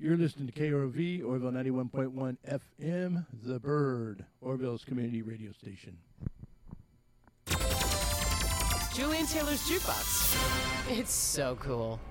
You're listening to KROV, Orville 91.1 FM, The Bird, Orville's community radio station. Julian Taylor's Jukebox. It's so cool.